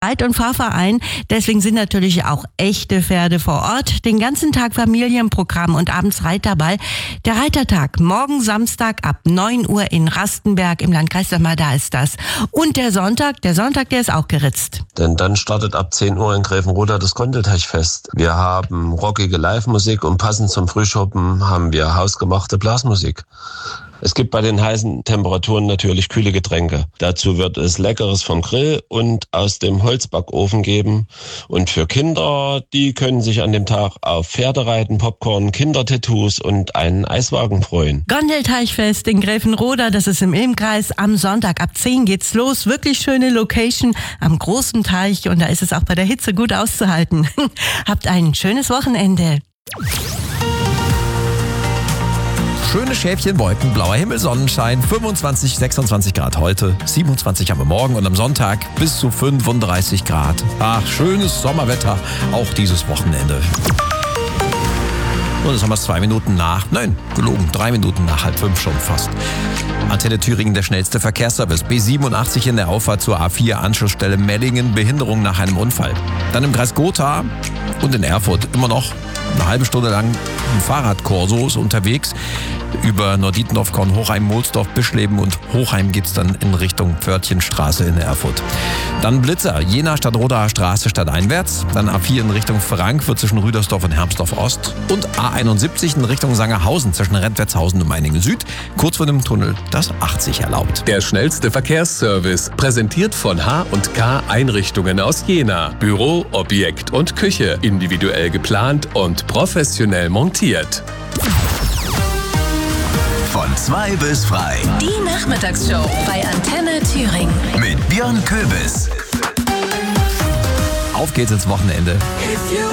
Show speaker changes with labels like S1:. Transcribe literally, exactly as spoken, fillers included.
S1: Reit- und Fahrverein. Deswegen sind natürlich auch echte Pferde vor Ort. Den ganzen Tag Familienprogramm und abends Reiterball. Der Reitertag morgen Samstag ab neun Uhr in Rastenberg im Landkreis. Sag mal, da ist das. Und der Sonntag, der Sonntag, der ist auch geritzt.
S2: Denn dann startet ab zehn Uhr in Grevenroda das Gondelteichfest. Wir haben rockige Live-Musik und passend zum Frühschoppen haben wir hausgemachte Blasmusik. Es gibt bei den heißen Temperaturen natürlich kühle Getränke. Dazu wird es Leckeres vom Grill und aus dem Holzbackofen geben. Und für Kinder, die können sich an dem Tag auf Pferdereiten, Popcorn, Kindertattoos und einen Eiswagen freuen.
S1: Gondelteichfest in Grevenroda, das ist im Ilmkreis. Am Sonntag ab zehn geht's los. Wirklich schöne Location am großen Teich und da ist es auch bei der Hitze gut auszuhalten. Habt ein schönes Wochenende.
S3: Schöne Schäfchenwolken, blauer Himmel, Sonnenschein, fünfundzwanzig, sechsundzwanzig Grad heute, siebenundzwanzig am Morgen und am Sonntag bis zu fünfunddreißig Grad. Ach, schönes Sommerwetter, auch dieses Wochenende. Und jetzt haben wir es zwei Minuten nach, nein, gelogen, drei Minuten nach halb fünf schon fast. Antenne Thüringen, der schnellste Verkehrsservice. B siebenundachtzig in der Auffahrt zur A vier, Anschlussstelle Mellingen, Behinderung nach einem Unfall. Dann im Kreis Gotha und in Erfurt immer noch eine halbe Stunde lang ein Fahrradkorso ist unterwegs. Über Norditendorf, Korn, Hochheim, Mohlsdorf, Bischleben und Hochheim geht's dann in Richtung Pförtchenstraße in Erfurt. Dann Blitzer, Jena statt Rodaer Straße stadteinwärts. Dann A vier in Richtung Frankfurt zwischen Rüdersdorf und Hermsdorf Ost. Und A einundsiebzig in Richtung Sangerhausen zwischen Rentwertshausen und Meiningen Süd. Kurz vor dem Tunnel das achtzig erlaubt.
S4: Der schnellste Verkehrsservice, präsentiert von H und K Einrichtungen aus Jena. Büro, Objekt und Küche, individuell geplant und professionell montiert.
S5: Von zwei bis frei.
S6: Die Nachmittagsshow bei Antenne Thüringen.
S5: Mit Björn Köbis.
S3: Auf geht's ins Wochenende.